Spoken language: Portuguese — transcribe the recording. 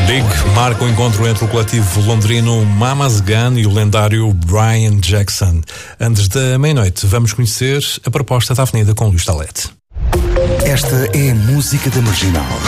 Big marca o encontro entre o coletivo londrino Mama's Gun e o lendário Brian Jackson. Antes da meia-noite, vamos conhecer a proposta da Avenida com Luís Talete. Esta é a música da Marginal.